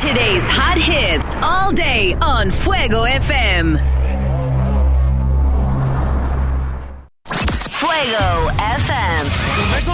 Today's hot hits all day on Fuego FM. Fuego FM.